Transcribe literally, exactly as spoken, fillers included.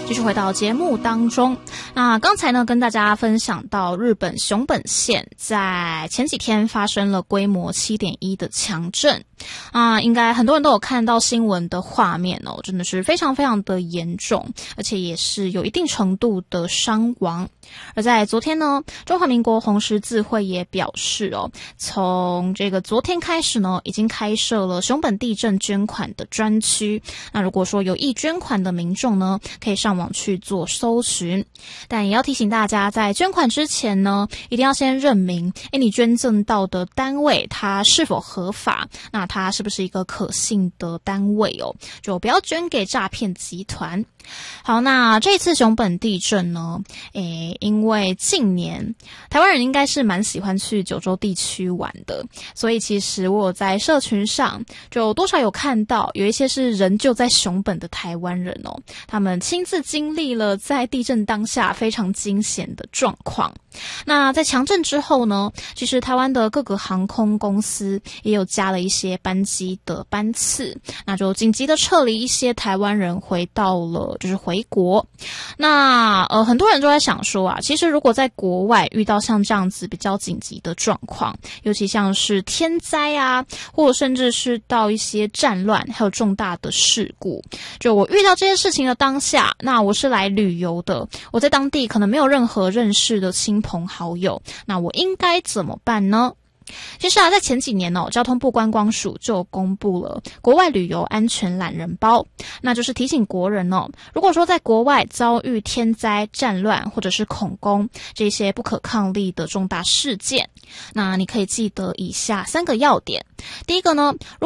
继续回到节目当中。那刚才呢，跟大家分享到日本熊本县在前几天发生了规模 七点一 的强震啊，应该很多人都有看到新闻的画面哦，真的是非常非常的严重，而且也是有一定程度的伤亡。而在昨天呢，中华民国红十字会也表示哦，从这个昨天开始呢，已经开设了熊本地震捐款的专区。那如果说有意捐款的民众呢，可以上网去做搜寻，但也要提醒大家，在捐款之前呢，一定要先认明，诶，你捐赠到的单位它是否合法，那它是不是一个可信的单位哦，就不要捐给诈骗集团。好，那这次熊本地震呢，诶，因为近年台湾人应该是蛮喜欢去九州地区玩的，所以其实我有在社群上就多少有看到有一些是人就在熊本的台湾人哦，他们亲自经历了在地震当下非常惊险的状况。那在强震之后呢，其实台湾的各个航空公司也有加了一些班机的班次，那就紧急的撤离一些台湾人回到了就是回国。那呃很多人都在想说啊，其实如果在国外遇到像这样子比较紧急的状况，尤其像是天灾啊，或者甚至是到一些战乱还有重大的事故，就我遇到这些事情的当下，那我是来旅游的，我在当地可能没有任何认识的亲朋好友，那我应该怎么办呢？其实啊，在前几年哦，交通部观光署就公布了国外旅游安全懒人包，那就是提醒国人哦，如果说在国外遭遇天灾、战乱或者是恐攻这些不可抗力的重大事件，那你可以记得以下三个要点。第一个呢，如